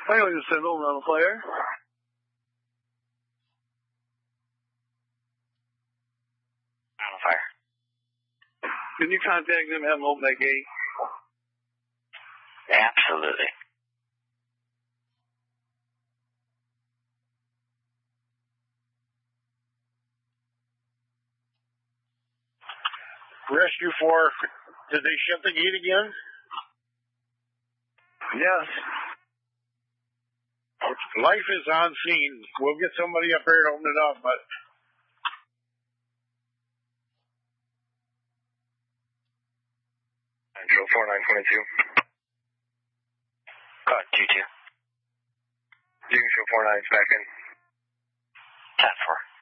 I know you send over on the flare. On the fire. Can you contact them and have them open that gate? Absolutely. Rescue 4, did they shut the gate again? Yes. Life is on scene. We'll get somebody up here to open it up, but... Control 4922. Code 22. You can show 49 back in. 10-4.